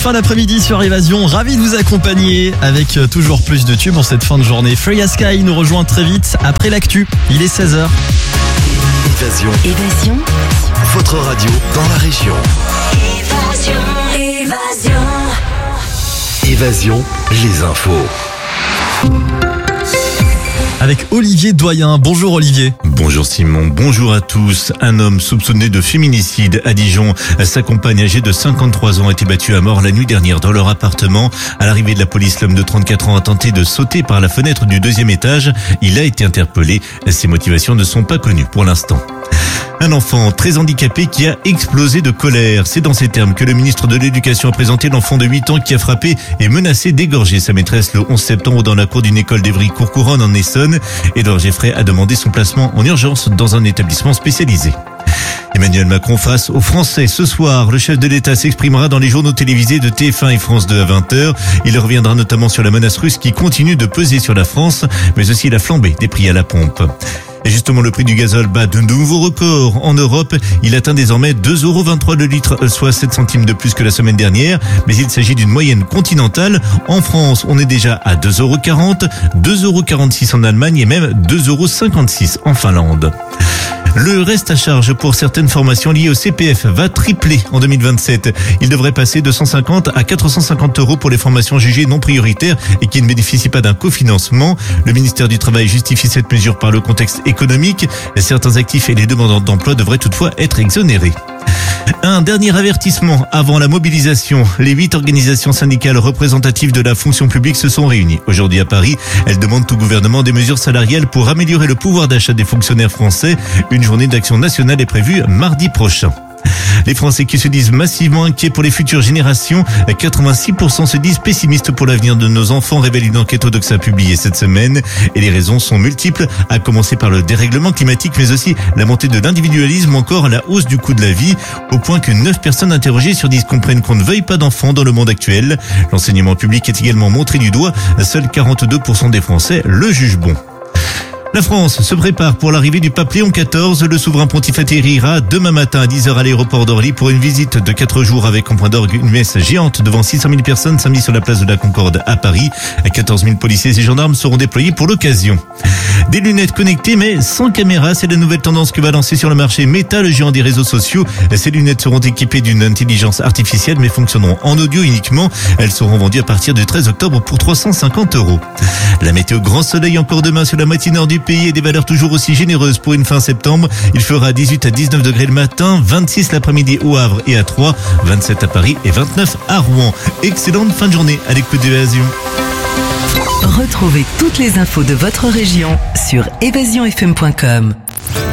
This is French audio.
fin d'après-midi sur Évasion. Ravi de vous accompagner avec toujours plus de tubes en cette fin de journée. Freya Sky nous rejoint très vite après l'actu. Il est 16h. Évasion. Votre radio dans la région. Évasion, les infos. Avec Olivier Doyen. Bonjour Olivier. Bonjour Simon, bonjour à tous. Un homme soupçonné de féminicide à Dijon. Sa compagne âgée de 53 ans a été battue à mort la nuit dernière dans leur appartement. À l'arrivée de la police, l'homme de 34 ans a tenté de sauter par la fenêtre du deuxième étage. Il a été interpellé. Ses motivations ne sont pas connues pour l'instant. Un enfant très handicapé qui a explosé de colère. C'est dans ces termes que le ministre de l'Éducation a présenté l'enfant de 8 ans qui a frappé et menacé d'égorger sa maîtresse le 11 septembre dans la cour d'une école d'Evry-Courcouronnes en Essonne. Édouard Geffray a demandé son placement en urgence dans un établissement spécialisé. Emmanuel Macron face aux Français. Ce soir, le chef de l'État s'exprimera dans les journaux télévisés de TF1 et France 2 à 20h. Il reviendra notamment sur la menace russe qui continue de peser sur la France, mais aussi la flambée des prix à la pompe. Et justement, le prix du gazole bat de nouveaux records en Europe. Il atteint désormais 2,23 € le litre, soit 7 centimes de plus que la semaine dernière. Mais il s'agit d'une moyenne continentale. En France, on est déjà à 2,40 €, 2,46 € en Allemagne et même 2,56 € en Finlande. Le reste à charge pour certaines formations liées au CPF va tripler en 2027. Il devrait passer de 150 à 450 € pour les formations jugées non prioritaires et qui ne bénéficient pas d'un cofinancement. Le ministère du Travail justifie cette mesure par le contexte économique. Certains actifs et les demandeurs d'emploi devraient toutefois être exonérés. Un dernier avertissement avant la mobilisation. Les 8 organisations syndicales représentatives de la fonction publique se sont réunies aujourd'hui à Paris. Elles demandent au gouvernement des mesures salariales pour améliorer le pouvoir d'achat des fonctionnaires français. Une journée d'action nationale est prévue mardi prochain. Les Français qui se disent massivement inquiets pour les futures générations, 86% se disent pessimistes pour l'avenir de nos enfants, révèle une enquête Odoxa publiée cette semaine. Et les raisons sont multiples, à commencer par le dérèglement climatique, mais aussi la montée de l'individualisme ou encore la hausse du coût de la vie, au point que 9 personnes interrogées sur 10 comprennent qu'on ne veuille pas d'enfants dans le monde actuel. L'enseignement public est également montré du doigt, seuls 42% des Français le jugent bon. La France se prépare pour l'arrivée du pape Léon XIV. Le souverain pontife atterrira demain matin à 10h à l'aéroport d'Orly pour une visite de 4 jours avec en point d'orgue une messe géante devant 600 000 personnes samedi sur la place de la Concorde à Paris. 14 000 policiers et gendarmes seront déployés pour l'occasion. Des lunettes connectées mais sans caméra, c'est la nouvelle tendance que va lancer sur le marché Meta, le géant des réseaux sociaux. Ces lunettes seront équipées d'une intelligence artificielle mais fonctionneront en audio uniquement. Elles seront vendues à partir du 13 octobre pour 350 €. La météo, grand soleil encore demain sur la moitié nord du pays et des valeurs toujours aussi généreuses pour une fin septembre. Il fera 18 à 19 degrés le matin, 26 l'après-midi au Havre et à Troyes, 27 à Paris et 29 à Rouen. Excellente fin de journée à l'écoute d'Évasion. Retrouvez toutes les infos de votre région sur évasionfm.com.